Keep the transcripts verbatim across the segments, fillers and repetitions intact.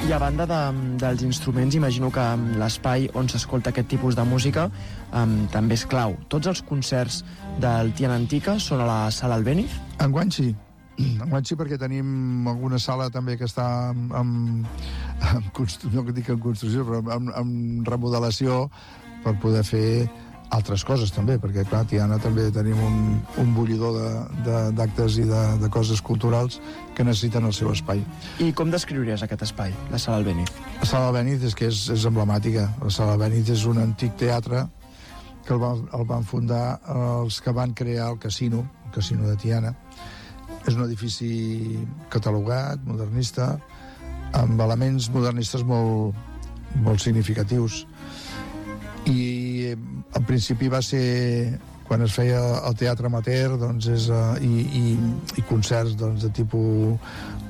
I a banda de, dels instruments, imagino que l'espai on s'escolta aquest tipus de música um, també és clau. Tots els concerts del Tiana Antica són a la Sala Albéniz? Enguany sí. Enguany sí, perquè tenim alguna sala també que està en, en, en construcció, no dic en construcció, però en, en remodelació per poder fer altres coses també, perquè clar, a Tiana també tenim un, un bullidor d'actes i de, de coses culturals que necessiten el seu espai. I com descriuries aquest espai, la Sala Albéniz? La Sala Albéniz és que és, és emblemàtica. La Sala Albéniz és un antic teatre que el van, el van fundar els que van crear el casino, el casino de Tiana. És un edifici catalogat, modernista, amb elements modernistes molt, molt significatius. I en principi va ser quan es feia el teatre amateur, doncs és, uh, i, i, i concerts doncs, de tipus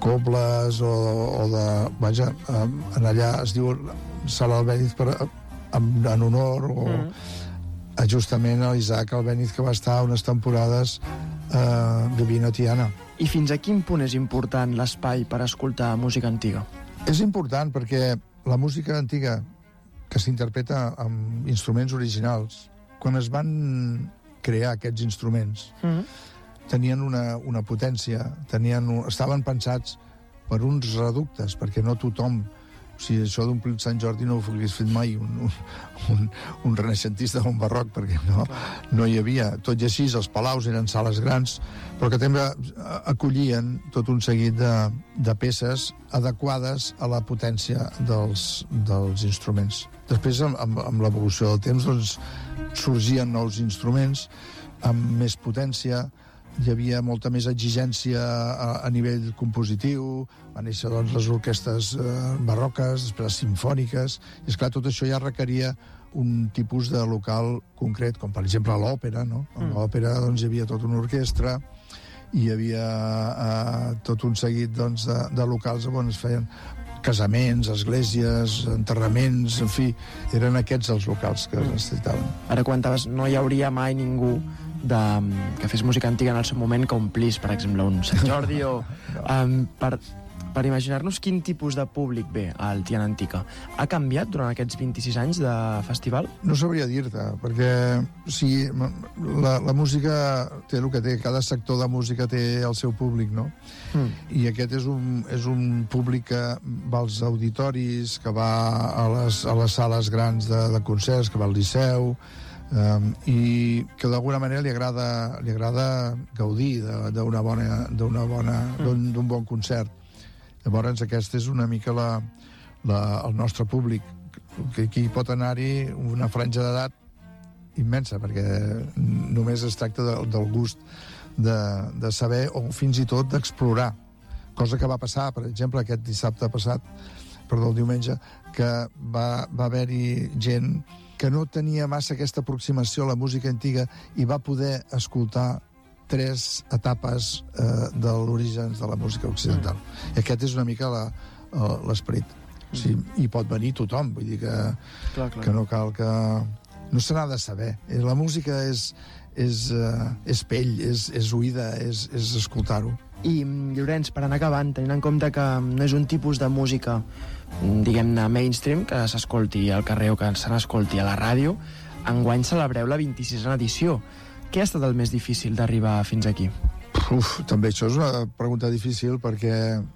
cobles o, o de... Vaja, uh, en allà es diu Sala Albéniz per, en, en honor o mm. justament a l'Isaac Albéniz, que va estar unes temporades uh, vivint a Tiana. I fins a quin punt és important l'espai per escoltar música antiga? És important perquè la música antiga que s'interpreta amb instruments originals, quan es van crear aquests instruments, mm-hmm. tenien una, una potència, tenien, estaven pensats per uns reductes, perquè no tothom... O sigui, això d'omplir Sant Jordi no ho hagués fet mai un, un, un renaixentista o un barroc, perquè no, no hi havia. Tot i així, els palaus eren sales grans, però que també acollien tot un seguit de, de peces adequades a la potència dels, dels instruments. Després, amb, amb, amb l'evolució del temps, doncs, sorgien nous instruments amb més potència, hi havia molta més exigència a, a nivell compositiu, van néixer doncs, les orquestres eh, barroques, després simfòniques, i esclar, tot això ja requeria un tipus de local concret, com per exemple a l'òpera, no? A l'òpera doncs, hi havia tota una orquestra, i hi havia eh, tot un seguit doncs, de, de locals on es feien casaments, esglésies, enterraments, en fi, eren aquests els locals que es necessitaven. Ara comentaves, no hi hauria mai ningú de, que fes música antiga en el seu moment que omplís, per exemple, un Sant Jordi o... Um, per, per imaginar-nos quin tipus de públic ve al Tiana Antica. Ha canviat durant aquests vint-i-sis anys de festival? No sabria dir-te, perquè o sigui, la, la música té el que té, cada sector de música té el seu públic, no? Mm. I aquest és un, és un públic que va als auditoris, que va a les, a les sales grans de, de concerts, que va al Liceu, Um, i que d'alguna manera li agrada, li agrada gaudir d'una bona, d'una bona, d'un, d'un bon concert. Llavors aquest és una mica la, la, el nostre públic, que aquí pot anar-hi una franja d'edat immensa, perquè només es tracta de, del gust de, de saber o fins i tot d'explorar, cosa que va passar, per exemple, aquest dissabte passat, perdó, el diumenge, que va, va haver-hi gent que no tenia massa aquesta aproximació a la música antiga i va poder escoltar tres etapes eh, de l'origen de la música occidental. Mm. I aquest és una mica la, l'esperit. Mm. O sigui, hi pot venir tothom, vull dir que, clar, clar. que no cal que... No se n'ha de saber. La música és, és, uh, és pell, és, és oïda, és, és escoltar-ho. I, Llorenç, per anar acabant, tenint en compte que no és un tipus de música, diguem-ne, mainstream, que s'escolti al carrer o que se n'escolti a la ràdio, enguany celebreu la vint-i-sisena edició. Què ha estat el més difícil d'arribar fins aquí? Uf, també això és una pregunta difícil, perquè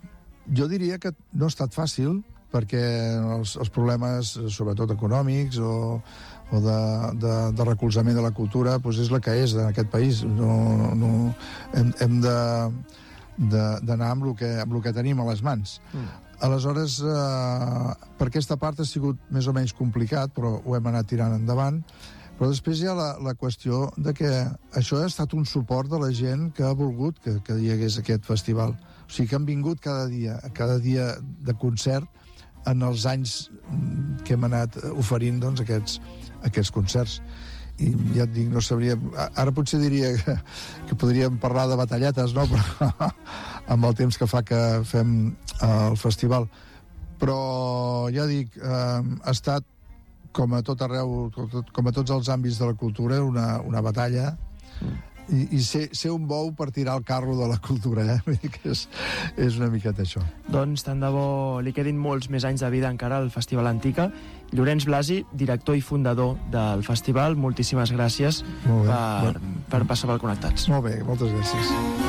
jo diria que no ha estat fàcil, perquè els, els problemes, sobretot econòmics o, o de, de, de recolzament de la cultura, doncs és la que és en aquest país. No, no, hem, hem de d'anar amb el que, amb el que tenim a les mans. Mm. Aleshores, eh, per aquesta part ha sigut més o menys complicat, però ho hem anat tirant endavant. Però després hi ha la, la qüestió de que això ha estat un suport de la gent que ha volgut que, que hi hagués aquest festival. O sigui, que han vingut cada dia, cada dia de concert en els anys que hem anat oferint doncs, aquests, aquests concerts. I ja et dic, no sabria... Ara potser diria que, que podríem parlar de batalletes, no? Però amb el temps que fa que fem el festival. Però ja dic, eh, ha estat, com a tot arreu, com a tots els àmbits de la cultura, una, una batalla. I, i ser, ser un bou per tirar el carro de la cultura, eh? Vull dir que és, és una miqueta això. Doncs tant de bo li quedin molts més anys de vida encara al Festival Antica. Llorenç Blasi, director i fundador del festival, moltíssimes gràcies Molt bé. per, per passar pel Connectats. Molt bé, moltes gràcies.